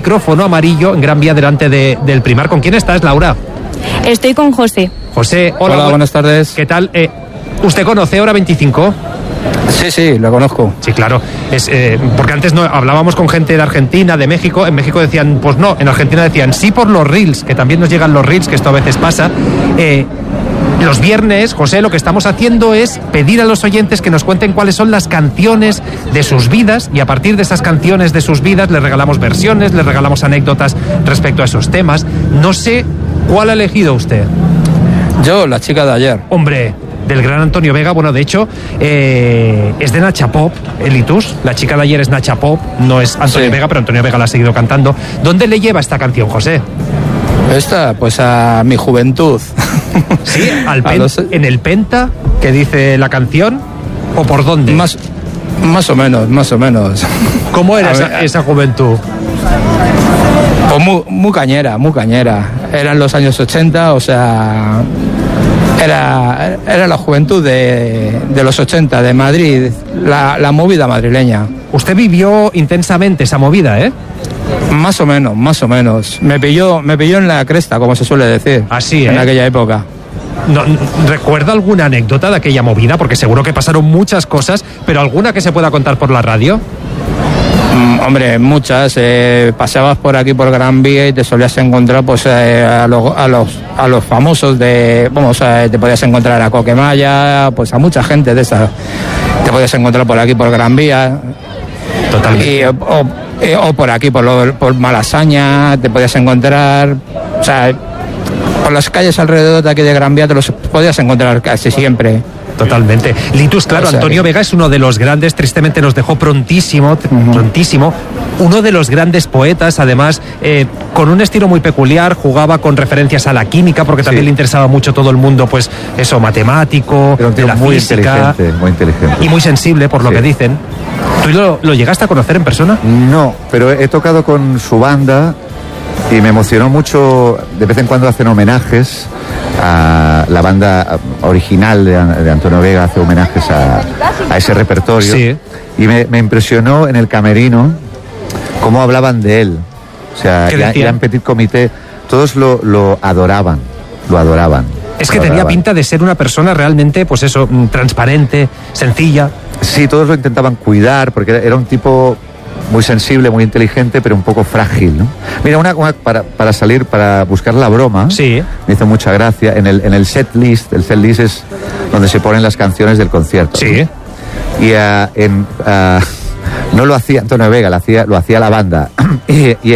micrófono amarillo en Gran Vía delante del Primar. ¿Con quién estás, Laura? Estoy con José. José, hola, buenas tardes. ¿Qué tal? ¿Usted conoce Hora 25? Sí, lo conozco. Sí, claro. Porque antes no hablábamos con gente de Argentina, de México. En México decían, pues no. En Argentina decían, sí por los reels, que también nos llegan los reels, que esto a veces pasa. Los viernes, José, lo que estamos haciendo es pedir a los oyentes que nos cuenten cuáles son las canciones de sus vidas, y a partir de esas canciones de sus vidas les regalamos versiones, les regalamos anécdotas respecto a esos temas. No sé cuál ha elegido usted. Yo, La chica de ayer. Hombre, del gran Antonio Vega. Bueno, de hecho, es de Nacha Pop, Litus. La chica de ayer es Nacha Pop, no es Antonio Vega, pero Antonio Vega la ha seguido cantando. ¿Dónde le lleva esta canción, José? Esta, pues a mi juventud. ¿Sí? ¿En el Penta, que dice la canción? ¿O por dónde? Más o menos. ¿Cómo era esa juventud? Pues muy cañera. Eran los años 80, o sea... Era la juventud de los 80, de Madrid, la movida madrileña. Usted vivió intensamente esa movida, ¿eh? Más o menos. Me pilló en la cresta, como se suele decir. Así, en aquella época. No, ¿recuerda alguna anécdota de aquella movida? Porque seguro que pasaron muchas cosas, pero ¿alguna que se pueda contar por la radio? Hombre, muchas. Pasabas por aquí por Gran Vía y te solías encontrar pues a los famosos de... te podías encontrar a Coquemaya, pues a mucha gente de esa. Te podías encontrar por aquí por Gran Vía. Totalmente. O por aquí por Malasaña te podías encontrar... O sea, por las calles alrededor de aquí de Gran Vía te los podías encontrar casi siempre. Totalmente. Litus, claro, Antonio Vega es uno de los grandes, tristemente nos dejó prontísimo, uno de los grandes poetas, además, con un estilo muy peculiar, jugaba con referencias a la química, porque también le interesaba mucho todo el mundo, pues eso, matemático, de la muy física. Muy inteligente. Y muy sensible, por lo que dicen. ¿Tú lo llegaste a conocer en persona? No, pero he tocado con su banda y me emocionó mucho. De vez en cuando hacen homenajes a la banda original de Antonio Vega, hace homenajes a ese repertorio. Sí. Y me impresionó en el camerino cómo hablaban de él. O sea, ya en Petit Comité todos lo adoraban. Es que tenía pinta de ser una persona realmente, pues eso, transparente, sencilla. Sí, todos lo intentaban cuidar, porque era un tipo muy sensible, muy inteligente, pero un poco frágil, ¿no? Mira, para salir, para buscar la broma, me hizo mucha gracia, en el set list. El set list es donde se ponen las canciones del concierto. Sí. ¿No? Y no lo hacía Antonio Vega, lo hacía la banda. y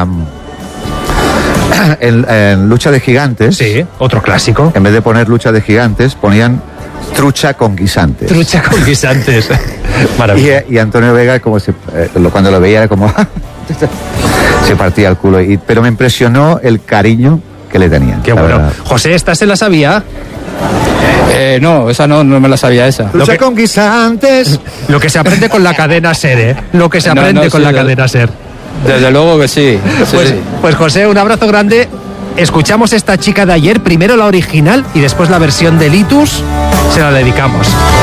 en Lucha de Gigantes... Sí, otro clásico. En vez de poner Lucha de Gigantes, ponían Trucha con guisantes. Trucha con guisantes. Maravilloso. Y Antonio Vega, cuando lo veía, era como... se partía el culo. Pero me impresionó el cariño que le tenían. Qué bueno. Verdad. José, ¿esta se la sabía? No, esa no me la sabía esa. Trucha con guisantes. Lo que se aprende con la cadena SER, ¿eh? Lo que se aprende con la cadena SER. Desde luego que sí. Pues José, un abrazo grande. Escuchamos esta chica de ayer, primero la original y después la versión de Litus, se la dedicamos.